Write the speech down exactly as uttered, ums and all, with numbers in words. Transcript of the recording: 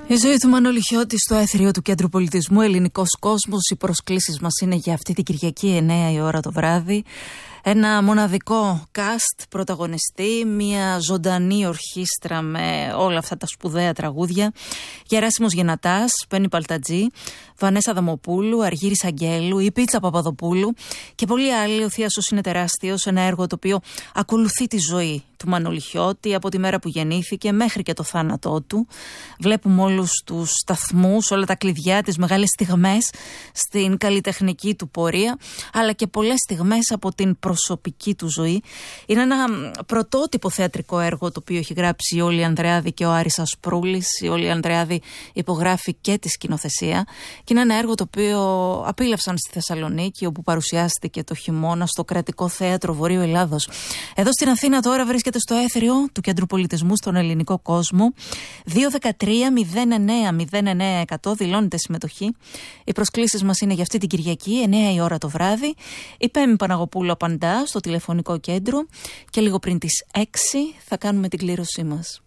Η ζωή του Μανώλη Χιώτη στο έθριο του Κέντρου Πολιτισμού, Ελληνικός Κόσμος. Οι προσκλήσεις μας είναι για αυτή την Κυριακή εννιά η ώρα το βράδυ. Ένα μοναδικό cast πρωταγωνιστή, μια ζωντανή ορχήστρα με όλα αυτά τα σπουδαία τραγούδια. Γεράσιμος Γεννατάς, Πέννη Παλτατζή, Βανέσα Δαμοπούλου, Αργύρης Αγγέλου, η Πίτσα Παπαδοπούλου και πολλοί άλλοι. Ο Θίασος είναι τεράστιος, ένα έργο το οποίο ακολουθεί τη ζωή του Μανώλη Χιώτη από τη μέρα που γεννήθηκε μέχρι και το θάνατό του. Βλέπουμε όλους τους σταθμούς, όλα τα κλειδιά, τις μεγάλες στιγμές στην καλλιτεχνική του πορεία, αλλά και πολλές στιγμές από την προσωπική του ζωή. Είναι ένα πρωτότυπο θεατρικό έργο το οποίο έχει γράψει η Όλη Ανδρεάδη και ο Άρης Ασπρούλης. Η Όλη Ανδρεάδη υπογράφει και τη σκηνοθεσία και είναι ένα έργο το οποίο απίλαυσαν στη Θεσσαλονίκη, όπου παρουσιάστηκε το χειμώνα στο Κρατικό Θέατρο Βορείου Ελλάδος. Εδώ στην Αθήνα τώρα βρίσκεται στο έθριο του Κέντρου Πολιτισμού στον Ελληνικό Κόσμο. δύο ένα τρία μηδέν εννέα μηδέν εννέα εκατό δηλώνεται συμμετοχή. Οι προσκλήσεις μας είναι για αυτή την Κυριακή εννιά η ώρα το βράδυ. Η Πέμη Παναγοπούλου απαντά στο τηλεφωνικό κέντρο και λίγο πριν τις έξι θα κάνουμε την κλήρωσή μας.